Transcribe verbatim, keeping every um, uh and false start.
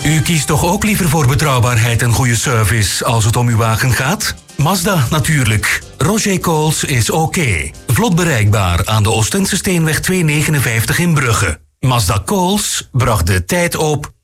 U kiest toch ook liever voor betrouwbaarheid en goede service als het om uw wagen gaat? Mazda natuurlijk. Roger Coles is oké. Vlot bereikbaar aan de Oostendse Steenweg tweehonderdnegenenvijftig in Brugge. Mazda Coles bracht de tijd op